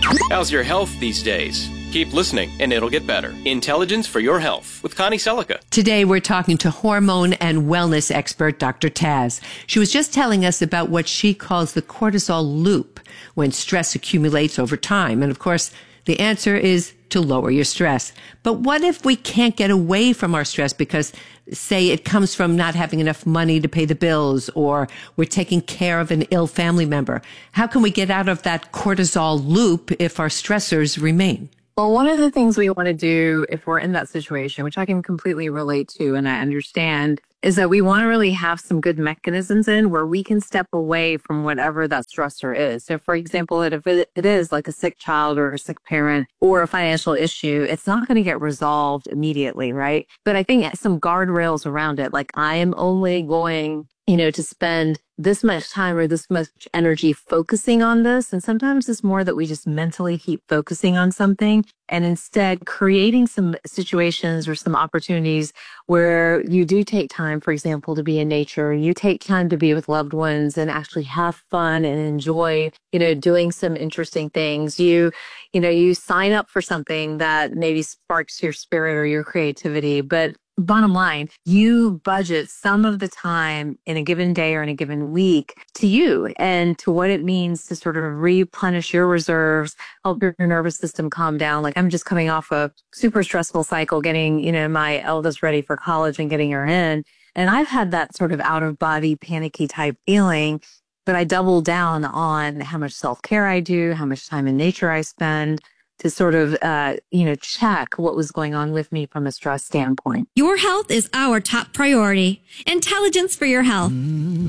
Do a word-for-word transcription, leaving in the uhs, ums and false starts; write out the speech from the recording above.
How's your health these days? Keep listening, and it'll get better. Intelligence for Your Health with Connie Selica. Today, we're talking to hormone and wellness expert Doctor Taz. She was just telling us about what she calls the cortisol loop when stress accumulates over time. And of course, the answer is to lower your stress. But what if we can't get away from our stress because, say, it comes from not having enough money to pay the bills, or we're taking care of an ill family member? How can we get out of that cortisol loop if our stressors remain? Well, one of the things we want to do if we're in that situation, which I can completely relate to and I understand, is that we want to really have some good mechanisms in where we can step away from whatever that stressor is. So, for example, if it is like a sick child or a sick parent or a financial issue, it's not going to get resolved immediately, right? But I think some guardrails around it, like I am only going, you know, to spend this much time or this much energy focusing on this. And sometimes it's more that we just mentally keep focusing on something and instead creating some situations or some opportunities where you do take time, for example, to be in nature. You take time to be with loved ones and actually have fun and enjoy, you know, doing some interesting things. You, you know, you sign up for something that maybe sparks your spirit or your creativity, but bottom line, you budget some of the time in a given day or in a given week to you and to what it means to sort of replenish your reserves, help your nervous system calm down. Like I'm just coming off a super stressful cycle, getting, you know, my eldest ready for college and getting her in. And I've had that sort of out of body panicky type feeling, but I double down on how much self-care I do, how much time in nature I spend, to sort of, uh, you know, check what was going on with me from a stress standpoint. Your health is our top priority. Intelligence for Your Health.